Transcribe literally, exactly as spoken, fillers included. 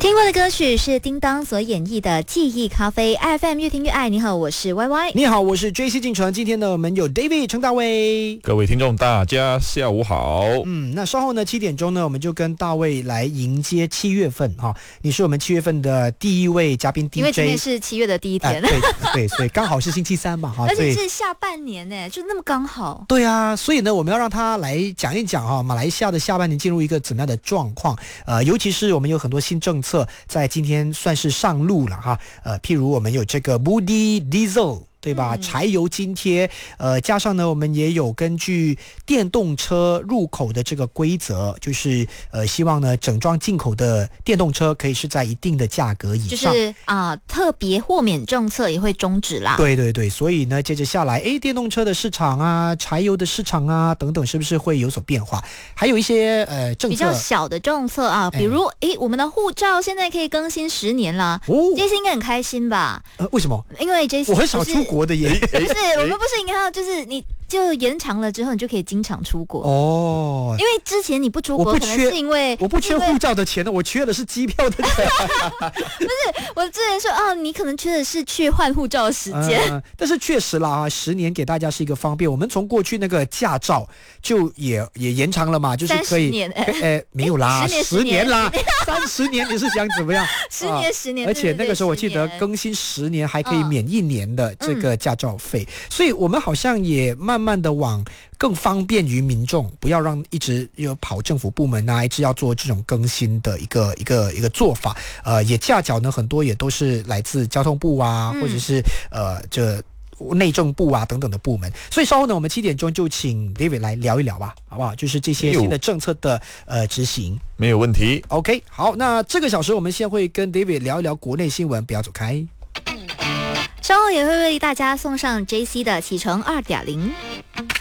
听过的歌曲是叮当所演绎的《记忆咖啡》F M 越听越爱。你好，我是 Y Y。 你好，我是 J C 进城。今天呢，我们有 David 陈大卫。 各位听众，大家下午好。 嗯，那稍后呢，七点钟呢，我们就跟大卫来迎接七月份哈、哦。你是我们七月份的第一位嘉宾 D J， 因为今天是七月的第一天， 呃、对对，所以刚好是星期三嘛哈， 而且是下半年呢，就那么刚好。 对啊，所以呢，我们要让他来讲一讲哈，马来西亚的下半年进入一个怎么样的状况？呃，尤其是我们有很多新政策在今天算是上路了哈。呃，譬如我们有这个 Moody Diesel。对吧？柴油津贴，呃，加上呢，我们也有根据电动车入口的这个规则，就是呃，希望呢，整装进口的电动车可以是在一定的价格以上， 就是啊、呃，特别豁免政策也会终止啦。 对对对，所以呢，接着下来，哎，电动车的市场啊，柴油的市场啊，等等，是不是会有所变化？还有一些呃政策比较小的政策啊，比如哎，我们的护照现在可以更新十年了，哦 ，J C 应该很开心吧？ 呃，为什么？ 因为 J C 我很少出国。国的耶， 不是我们不是应该要就是你就延长了之后，你就可以经常出国哦。 因为之前你不出国，可能是因为我不缺护照的钱呢，我缺的是机票的钱。 不是，我之前说哦，你可能缺的是去换护照的时间、 呃。但是确实啦啊，十年给大家是一个方便。我们从过去那个驾照就也也延长了嘛，就是可以。 年呃，没有啦， 十年十年啦，三十年你是想怎么样？ 十年十年， 而且那个时候我记得更新十年还可以免一年的这个驾照费，嗯、所以我们好像也慢慢的往更方便于民众，不要让一直有跑政府部门啊，一直要做这种更新的一个一个一个做法。呃，也架脚呢，很多也都是来自交通部啊，嗯、或者是呃这。内政部啊等等的部门，所以稍后呢，我们七点钟就请 David 来聊一聊吧，好不好？就是这些新的政策的呃执行， 没有问题。 OK， 好，那这个小时我们先会跟 David 聊一聊国内新闻，不要走开。 稍后也会为大家送上 J C 的启程 二点零。